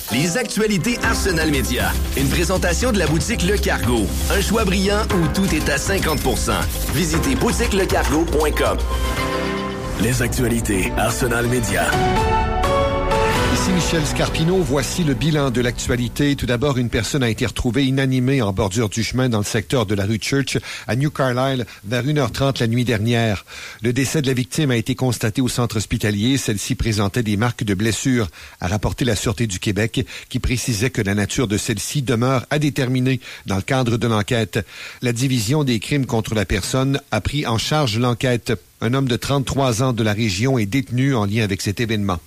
Les actualités Arsenal Média. Une présentation de la boutique Le Cargo. Un choix brillant où tout est à 50%. Visitez boutiquelecargo.com. Les actualités Arsenal Média. Ici Michel Scarpino, voici le bilan de l'actualité. Tout d'abord, une personne a été retrouvée inanimée en bordure du chemin dans le secteur de la rue Church à New Carlisle vers 1h30 la nuit dernière. Le décès de la victime a été constaté au centre hospitalier. Celle-ci présentait des marques de blessures, a rapporté la Sûreté du Québec, qui précisait que la nature de celle-ci demeure à déterminer dans le cadre de l'enquête. La division des crimes contre la personne a pris en charge l'enquête. Un homme de 33 ans de la région est détenu en lien avec cet événement.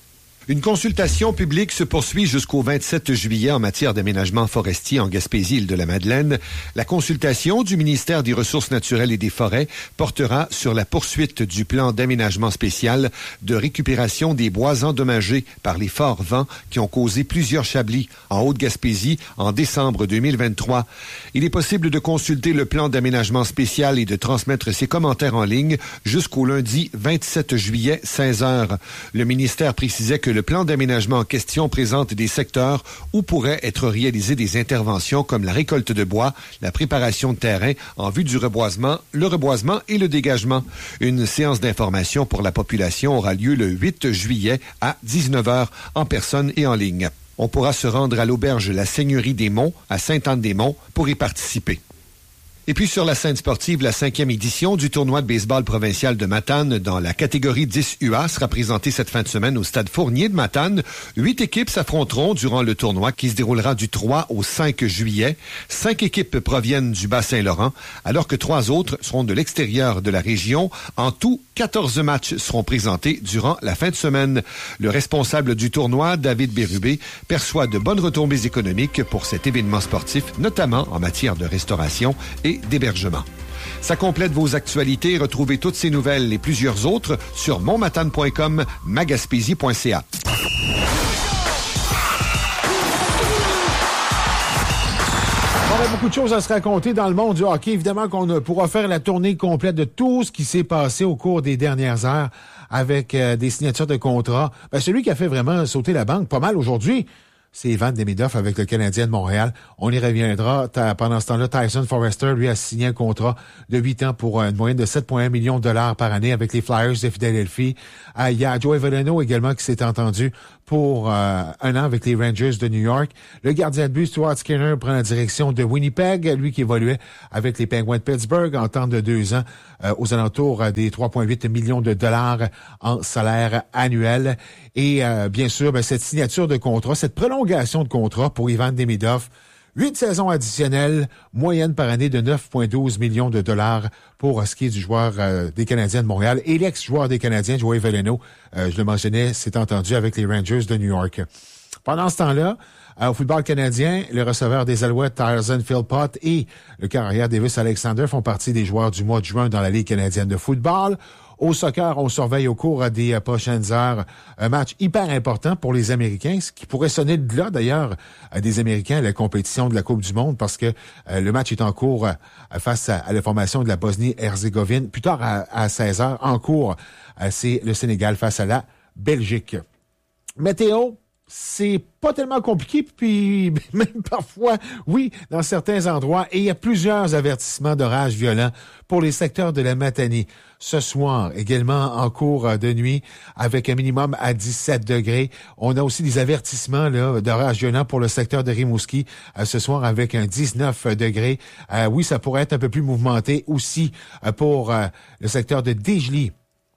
Une consultation publique se poursuit jusqu'au 27 juillet en matière d'aménagement forestier en Gaspésie-Île-de-la-Madeleine. La consultation du ministère des Ressources naturelles et des Forêts portera sur la poursuite du plan d'aménagement spécial de récupération des bois endommagés par les forts vents qui ont causé plusieurs chablis en Haute-Gaspésie en décembre 2023. Il est possible de consulter le plan d'aménagement spécial et de transmettre ses commentaires en ligne jusqu'au lundi 27 juillet, 16h. Le ministère précisait que le plan d'aménagement en question présente des secteurs où pourraient être réalisées des interventions comme la récolte de bois, la préparation de terrain en vue du reboisement, le reboisement et le dégagement. Une séance d'information pour la population aura lieu le 8 juillet à 19h en personne et en ligne. On pourra se rendre à l'auberge La Seigneurie des Monts à Sainte-Anne-des-Monts pour y participer. Et puis sur la scène sportive, la 5e édition du tournoi de baseball provincial de Matane dans la catégorie 10 UA sera présentée cette fin de semaine au stade Fournier de Matane. 8 équipes s'affronteront durant le tournoi qui se déroulera du 3 au 5 juillet. 5 équipes proviennent du Bas-Saint-Laurent, alors que 3 autres seront de l'extérieur de la région. En tout, 14 matchs seront présentés durant la fin de semaine. Le responsable du tournoi, David Bérubé, perçoit de bonnes retombées économiques pour cet événement sportif, notamment en matière de restauration et d'hébergement. Ça complète vos actualités. Retrouvez toutes ces nouvelles et plusieurs autres sur montmatane.com, magaspésie.ca. On a beaucoup de choses à se raconter dans le monde du hockey. Évidemment qu'on pourra faire la tournée complète de tout ce qui s'est passé au cours des dernières heures avec des signatures de contrats. Celui qui a fait vraiment sauter la banque pas mal aujourd'hui, c'est Evan Demidoff avec le Canadien de Montréal. On y reviendra. Pendant ce temps-là, Tyson Forrester, lui, a signé un contrat de 8 ans pour une moyenne de 7,1 millions de dollars par année avec les Flyers de Philadelphie. Il y a Joey Veleno également qui s'est entendu pour un an avec les Rangers de New York. Le gardien de but, Stuart Skinner, prend la direction de Winnipeg, lui qui évoluait avec les Penguins de Pittsburgh en temps de 2 ans aux alentours des 3,8 millions de dollars en salaire annuel. Et bien sûr, cette signature de contrat, cette prolongation de contrat pour Evan Demidoff, 8 saisons additionnelles, moyenne par année de 9,12 millions de dollars pour ce qui est du joueur des Canadiens de Montréal et l'ex-joueur des Canadiens, Joey Veleno. Je le mentionnais, s'est entendu avec les Rangers de New York. Pendant ce temps-là, au football canadien, le receveur des Alouettes, Tyson Philpott, et le carrière Davis Alexander font partie des joueurs du mois de juin dans la Ligue canadienne de football. Au soccer, on surveille au cours des prochaines heures un match hyper important pour les Américains, ce qui pourrait sonner de là, d'ailleurs, des Américains à la compétition de la Coupe du Monde, parce que le match est en cours face à la formation de la Bosnie-Herzégovine. Plus tard, à 16h, en cours, c'est le Sénégal face à la Belgique. Météo, c'est pas tellement compliqué, puis même parfois, oui, dans certains endroits. Et il y a plusieurs avertissements d'orages violents pour les secteurs de la Matanie. Ce soir, également en cours de nuit, avec un minimum à 17 degrés. On a aussi des avertissements là d'orages violents pour le secteur de Rimouski ce soir avec un 19 degrés. Oui, ça pourrait être un peu plus mouvementé aussi pour le secteur de Desjely,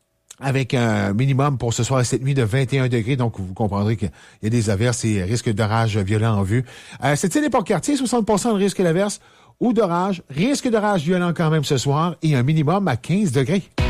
avec un minimum pour ce soir et cette nuit de 21 degrés. Donc, vous comprendrez qu'il y a des averses et risques d'orage violents en vue. Cette-ci n'est pas quartier, 60% de risque d'averse ou d'orage. Risque d'orage violent quand même ce soir et un minimum à 15 degrés.